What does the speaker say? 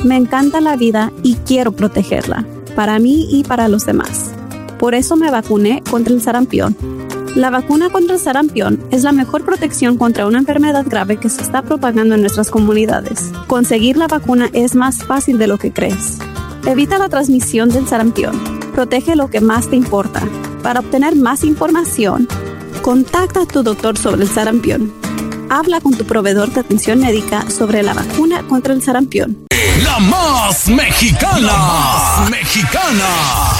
Me encanta la vida y quiero protegerla, para mí y para los demás. Por eso me vacuné contra el sarampión. La vacuna contra el sarampión es la mejor protección contra una enfermedad grave que se está propagando en nuestras comunidades. Conseguir la vacuna es más fácil de lo que crees. Evita la transmisión del sarampión. Protege lo que más te importa. Para obtener más información, contacta a tu doctor sobre el sarampión. Habla con tu proveedor de atención médica sobre la vacuna contra el sarampión. La más mexicana. La más mexicana.